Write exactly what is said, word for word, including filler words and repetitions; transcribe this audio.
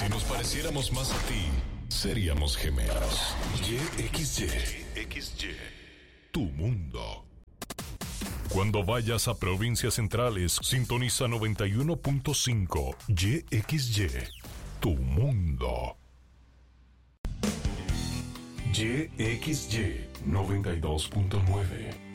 Si nos pareciéramos más a ti, seríamos gemelos. Y X Y. X Y. Tu mundo. Cuando vayas a provincias centrales, sintoniza noventa y uno punto cinco Y X Y. Tu mundo. Y X Y noventa y dos punto nueve.